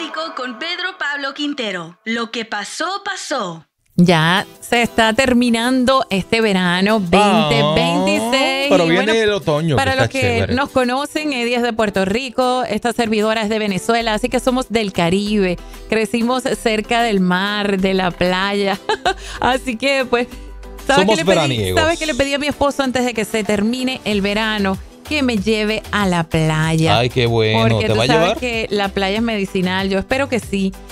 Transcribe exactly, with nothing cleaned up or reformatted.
Clásico con Pedro Pablo Quintero. Lo que pasó, pasó. Ya se está terminando este verano veinte veintiséis. Oh, pero y viene bueno, el otoño. Para que los está que chévere. nos conocen, Eddie es de Puerto Rico, esta servidora es de Venezuela, así que somos del Caribe. Crecimos cerca del mar, de la playa. Así que, pues, ¿sabes qué, le pedí? veraniegos. ¿sabes qué le pedí a mi esposo antes de que se termine el verano? Que me lleve a la playa. Ay, qué bueno. Porque ¿Te tú va a sabes llevar? que la playa es medicinal. Yo espero que sí.